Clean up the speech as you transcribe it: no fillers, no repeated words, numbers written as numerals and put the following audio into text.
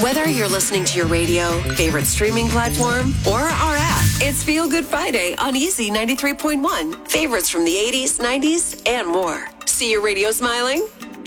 Whether you're listening to your radio, favorite streaming platform, or our app, it's Feel Good Friday on Easy 93.1. Favorites from the 80s, 90s, and more. See your radio smiling?